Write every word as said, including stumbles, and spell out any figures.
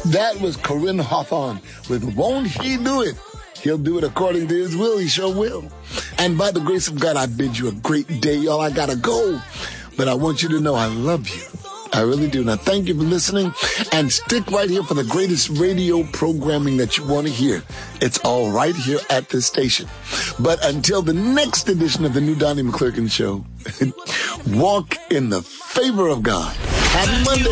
That was Corinne Hawthorne with Won't He Do It? He'll do it according to his will. He sure will. And by the grace of God, I bid you a great day. Y'all, I gotta go. But I want you to know I love you. I really do. Now, thank you for listening. And stick right here for the greatest radio programming that you want to hear. It's all right here at this station. But until the next edition of the new Donnie McClurkin Show, walk in the favor of God. Happy Monday.